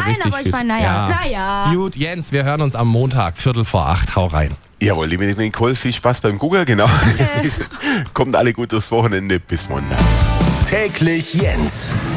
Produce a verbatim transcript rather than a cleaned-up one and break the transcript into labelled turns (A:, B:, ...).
A: richtig
B: aber ich
A: fit.
B: meine, naja, naja.
A: Gut, Jens, wir hören uns am Montag, Viertel vor acht. Hau rein.
C: Jawohl, liebe Nicole, viel Spaß beim Google, genau. Kommt alle gut durchs Wochenende. Bis Montag.
D: Täglich Jens.